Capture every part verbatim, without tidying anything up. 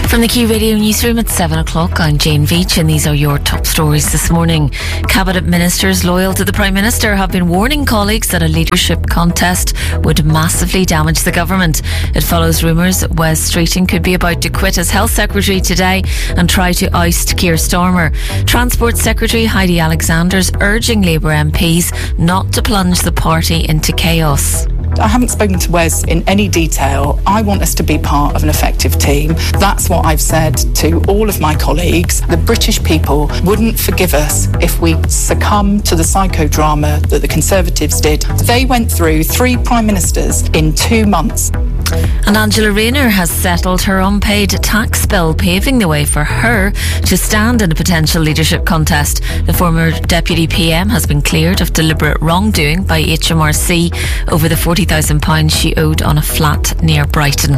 From the Q Radio Newsroom at seven o'clock, I'm Jane Veach and these are your top stories this morning. Cabinet ministers loyal to the Prime Minister have been warning colleagues that a leadership contest would massively damage the government. It follows rumours Wes Streeting could be about to quit as Health Secretary today and try to oust Keir Starmer. Transport Secretary Heidi Alexander's urging Labour M Ps not to plunge the party into chaos. I haven't spoken to Wes in any detail. I want us to be part of an effective team. That's what I've said to all of my colleagues. The British people wouldn't forgive us if we succumb to the psychodrama that the Conservatives did. They went through three Prime Ministers in two months. And Angela Rayner has settled her unpaid tax bill, paving the way for her to stand in a potential leadership contest. The former Deputy P M has been cleared of deliberate wrongdoing by H M R C over the forty thousand pounds she owed on a flat near Brighton.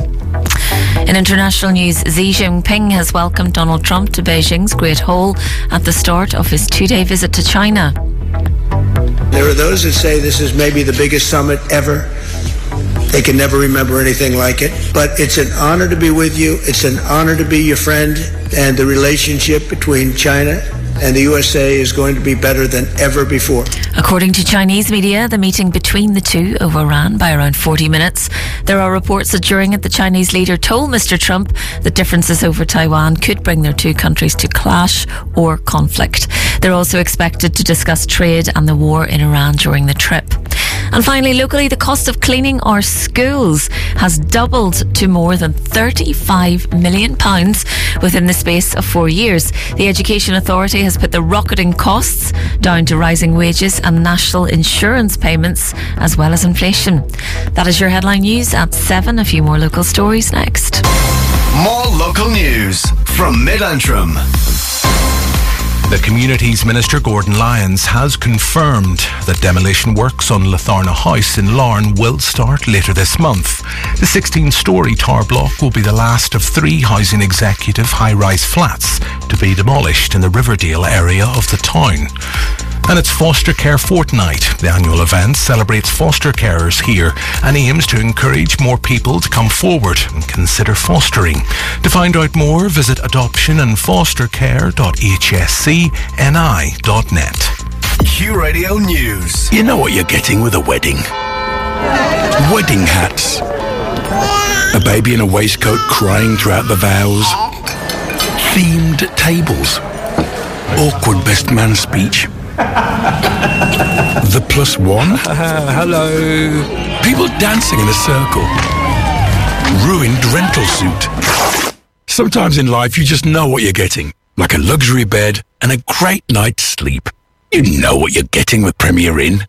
In international news, Xi Jinping has welcomed Donald Trump to Beijing's Great Hall at the start of his two-day visit to China. There are those who say this is maybe the biggest summit ever. They can never remember anything like it. But it's an honor to be with you. It's an honor to be your friend. And the relationship between China and the U S A is going to be better than ever before. According to Chinese media, the meeting between the two overran by around forty minutes. There are reports that during it, the Chinese leader told Mister Trump that differences over Taiwan could bring their two countries to clash or conflict. They're also expected to discuss trade and the war in Iran during the trip. And finally, locally, the cost of cleaning our schools has doubled to more than thirty-five million pounds within the space of four years. The Education Authority has put the rocketing costs down to rising wages and national insurance payments, as well as inflation. That is your headline news at seven. A few more local stories next. More local news from Mid-Antrim. The Communities Minister Gordon Lyons has confirmed that demolition works on Latharna House in Larne will start later this month. The sixteen-storey tower block will be the last of three housing executive high-rise flats to be demolished in the Riverdale area of the town. And it's Foster Care Fortnight. The annual event celebrates foster carers here and aims to encourage more people to come forward and consider fostering. To find out more, visit adoption and foster care dot h s c n i dot net. Q Radio News. You know what you're getting with a wedding? Wedding hats. A baby in a waistcoat crying throughout the vows. Themed tables. Awkward best man speech. The plus one. Uh, hello. People dancing in a circle. Ruined rental suit. Sometimes in life you just know what you're getting. Like a luxury bed and a great night's sleep. You know what you're getting with Premier Inn.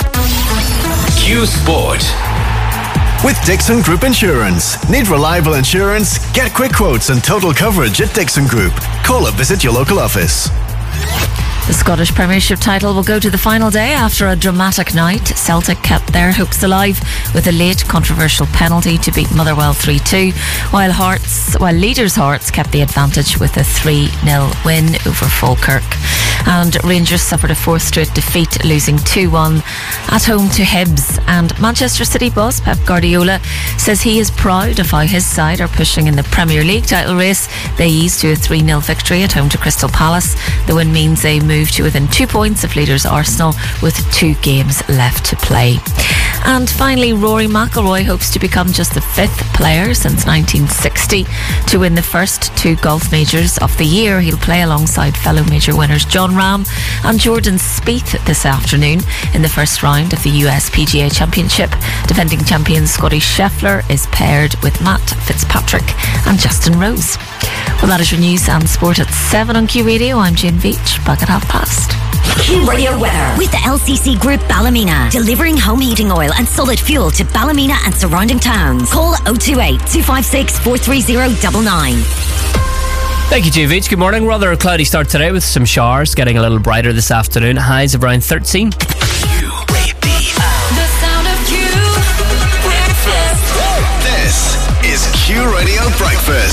Q Sport. With Dixon Group Insurance. Need reliable insurance? Get quick quotes and total coverage at Dixon Group. Call or visit your local office. The Scottish Premiership title will go to the final day after a dramatic night. Celtic kept their hopes alive with a late controversial penalty to beat Motherwell three two, while Hearts, while leaders Hearts kept the advantage with a three nil win over Falkirk. And Rangers suffered a fourth straight defeat, losing two one at home to Hibs. And Manchester City boss Pep Guardiola says he is proud of how his side are pushing in the Premier League title race. They eased to a three nil victory at home to Crystal Palace. The win means they move Move to within two points of leaders Arsenal with two games left to play. And finally, Rory McIlroy hopes to become just the fifth player since nineteen sixty to win the first two golf majors of the year. He'll play alongside fellow major winners Jon Rahm and Jordan Spieth this afternoon in the first round of the U S P G A Championship. Defending champion Scotty Scheffler is paired with Matt Fitzpatrick and Justin Rose. Well, that is your news and sport at seven on Q Radio. I'm Jane Veach, back at half past. Q Radio weather with the L C C Group Ballymena, delivering home heating oil and solid fuel to Ballymena and surrounding towns. Call oh two eight, two five six, four three zero nine nine. Thank you, J V H. Good morning. Rather a cloudy start today with some showers, getting a little brighter this afternoon. Highs of around thirteen. Q Radio. The sound of Q. Breakfast. This is Q Radio Breakfast.